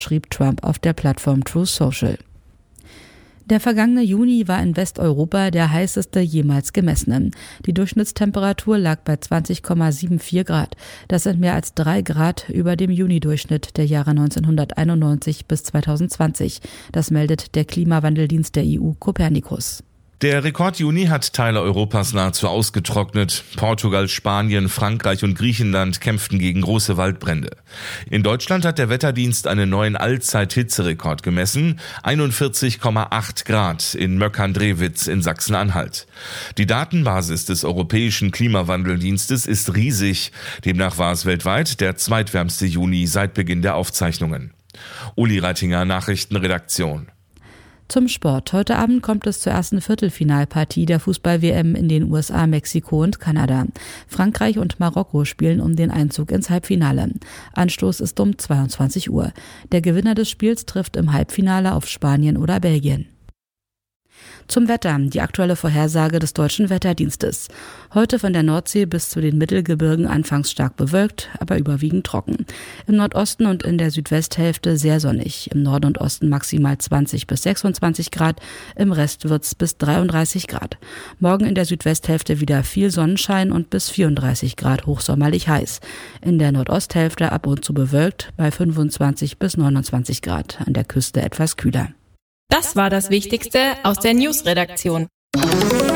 schrieb Trump auf der Plattform Truth Social. Der vergangene Juni war in Westeuropa der heißeste jemals gemessene. Die Durchschnittstemperatur lag bei 20,74 Grad. Das sind mehr als 3 Grad über dem Junidurchschnitt der Jahre 1991 bis 2020. Das meldet der Klimawandeldienst der EU Copernicus. Der Rekord-Juni hat Teile Europas nahezu ausgetrocknet. Portugal, Spanien, Frankreich und Griechenland kämpften gegen große Waldbrände. In Deutschland hat der Wetterdienst einen neuen Allzeit-Hitzerekord gemessen, 41,8 Grad in Möckern-Drewitz in Sachsen-Anhalt. Die Datenbasis des Europäischen Klimawandeldienstes ist riesig. Demnach war es weltweit der zweitwärmste Juni seit Beginn der Aufzeichnungen. Uli Reitinger, Nachrichtenredaktion. Zum Sport. Heute Abend kommt es zur ersten Viertelfinalpartie der Fußball-WM in den USA, Mexiko und Kanada. Frankreich und Marokko spielen um den Einzug ins Halbfinale. Anstoß ist um 22 Uhr. Der Gewinner des Spiels trifft im Halbfinale auf Spanien oder Belgien. Zum Wetter, die aktuelle Vorhersage des Deutschen Wetterdienstes. Heute von der Nordsee bis zu den Mittelgebirgen anfangs stark bewölkt, aber überwiegend trocken. Im Nordosten und in der Südwesthälfte sehr sonnig. Im Norden und Osten maximal 20 bis 26 Grad, im Rest wird's bis 33 Grad. Morgen in der Südwesthälfte wieder viel Sonnenschein und bis 34 Grad hochsommerlich heiß. In der Nordosthälfte ab und zu bewölkt bei 25 bis 29 Grad, an der Küste etwas kühler. Das war das Wichtigste aus der News-Redaktion.